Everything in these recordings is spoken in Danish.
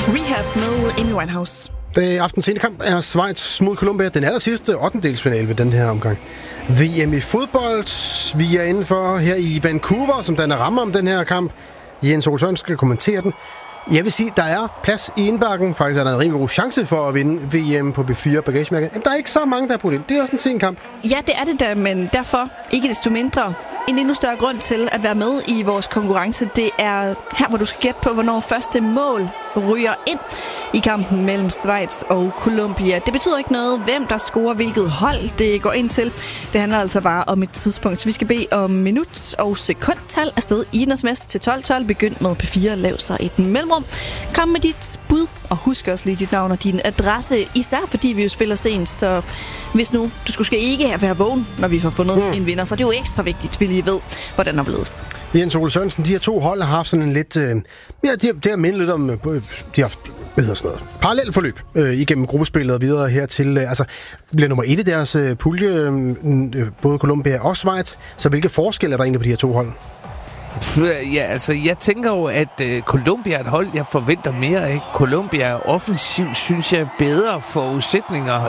Rehab med Amy Winehouse. Det aftens ene kamp er Schweiz mod Colombia. Den allersidste 8-delsfinale ved den her omgang. VM i fodbold. Vi er indenfor her i Vancouver, som danner rammer om den her kamp. Jens Ole Sørensen skal kommentere den. Jeg vil sige, der er plads i indbakken. Faktisk er der en rimelig god chance for at vinde VM på B4 bagagemærket. Men der er ikke så mange, der er på det. Det er også en sen kamp. Ja, det er det da, men derfor ikke desto mindre en endnu større grund til at være med i vores konkurrence. Det er her, hvor du skal gætte på, hvornår første mål ryger ind i kampen mellem Schweiz og Colombia. Det betyder ikke noget, hvem der scorer hvilket hold det går ind til. Det handler altså bare om et tidspunkt. Vi skal bede om minut- og sekundtal afsted i den sms til 1212. Begynd med P4, lav så et mellemrum. Kom med dit bud, og husk også lige dit navn og din adresse, især fordi vi jo spiller sent, så hvis nu du skulle ikke være vågen, når vi har fundet en vinder, så er det jo ekstra vigtigt, vi lige ved, hvordan der blevet. Jens Ole Sørensen, de her to hold har haft sådan en lidt... det har mindet lidt om... De har haft, parallelt forløb igennem gruppespillet og videre hertil. Bliver nummer 1 i deres pulje, både Colombia og Schweiz. Så hvilke forskelle er der egentlig på de her to hold? Ja, altså, jeg tænker jo, at Colombia er et hold, jeg forventer mere af. Colombia er offensivt, synes jeg, bedre forudsætninger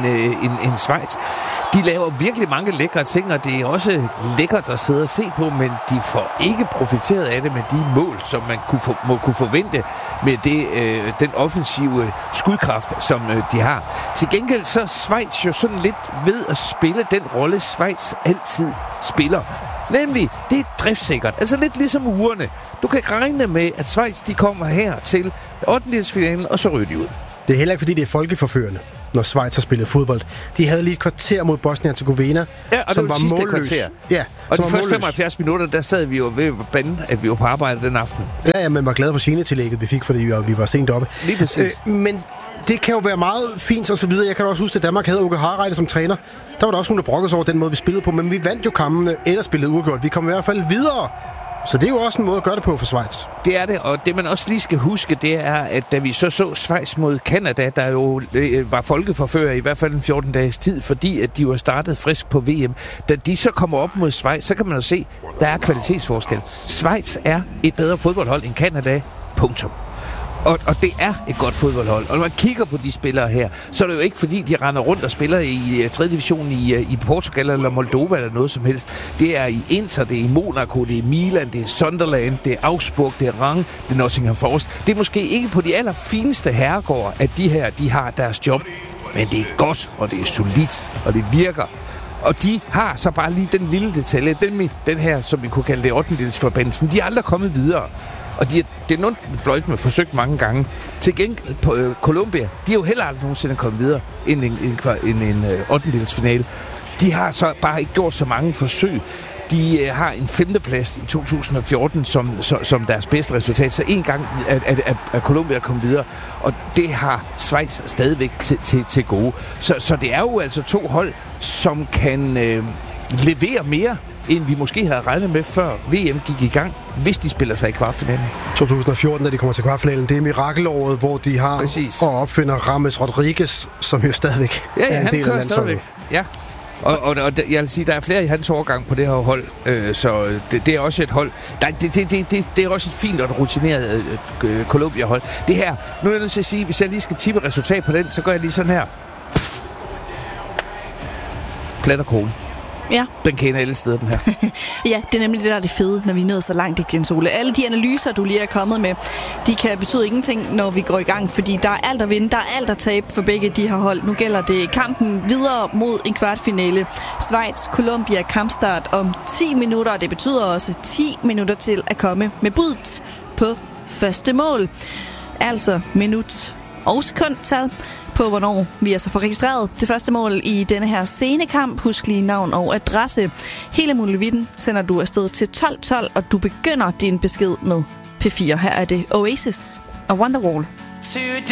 end Schweiz. De laver virkelig mange lækre ting, og det er også lækkert at sidde og se på, men de får ikke profiteret af det med de mål, som man må kunne forvente med den offensive skudkraft, som de har. Til gengæld så er Schweiz jo sådan lidt ved at spille den rolle, Schweiz altid spiller. Nemlig, det er driftssikkert. Altså lidt ligesom ugerne. Du kan regne med, at Schweiz de kommer her til 8-delsfinalen, og så ryger de ud. Det er heller ikke, fordi det er folkeforførende, når Schweiz har spillet fodbold. De havde lige et kvarter mod Bosnien-Herzegovina, som var målløs. Ja, og de første 75 minutter, der sad vi jo ved banden, at vi var på arbejde den aften. Ja, men var glade for genetillægget, vi fik, fordi vi var sent oppe. Lige præcis. Men det kan jo være meget fint og så videre. Jeg kan også huske, at Danmark havde Åke Harreide som træner. Der var der også nogen, der brokkede sig over den måde, vi spillede på. Men vi vandt jo kampene, eller spillede uafgjort. Vi kom i hvert fald videre. Så det er jo også en måde at gøre det på for Schweiz. Det er det, og det man også lige skal huske, det er, at da vi så Schweiz mod Canada, der jo var folkeforfører i hvert fald en 14 dages tid, fordi at de var startet frisk på VM. Da de så kommer op mod Schweiz, så kan man jo se, der er kvalitetsforskel. Schweiz er et bedre fodboldhold end Canada. Punktum. Og det er et godt fodboldhold. Og når man kigger på de spillere her, så er det jo ikke fordi, de render rundt og spiller i 3. division i Portugal eller Moldova eller noget som helst. Det er i Inter, det er i Monaco, det er Milan, det er Sunderland, det er Augsburg, det er Rennes, det er Nottingham Forest. Det er måske ikke på de allerfineste herregårde, at de her, de har deres job. Men det er godt, og det er solidt, og det virker. Og de har så bare lige den lille detalje, den her, som vi kunne kalde det 8-delsforbandelsen. De er aldrig kommet videre. Og det er noget, fløjt med forsøgt mange gange. Til gengæld på Colombia, de er jo heller aldrig nogensinde kommet videre end en 8-delsfinale. De har så bare ikke gjort så mange forsøg. De har en 5. plads i 2014 som deres bedste resultat. Så en gang er Colombia kommet videre, og det har Schweiz stadigvæk til gode. Så det er jo altså to hold, som kan levere mere, end vi måske havde regnet med, før VM gik i gang, hvis de spiller sig i kvartfinalen. 2014, da de kommer til kvartfinalen, det er mirakelåret, hvor de har og opfinder James Rodriguez, som jo stadigvæk er en del af landsholdet. Ja, og jeg vil sige, der er flere i hans overgang på det her hold, så det er også et hold. Det er også et fint og rutineret Colombia-hold. Det her, nu er jeg nødt til at sige, hvis jeg lige skal tippe resultat på den, så gør jeg lige sådan her. Plat og kone. Ja. Den kender alle steder, den her. Ja, det er nemlig det, der er det fede, når vi er nået så langt, Jens Ole. Alle de analyser, du lige er kommet med, de kan betyde ingenting, når vi går i gang, fordi der er alt at vinde, der er alt at tabe for begge de her hold. Nu gælder det kampen videre mod en kvartfinale. Schweiz, Colombia, kampstart om 10 minutter, og det betyder også 10 minutter til at komme med budet på første mål. Altså minut og sekundtal på, hvornår vi altså får registreret det første mål i denne her scenekamp. Husk lige navn og adresse. Hele muligheden sender du afsted til 1212, og du begynder din besked med P4. Her er det Oasis og Wonderwall.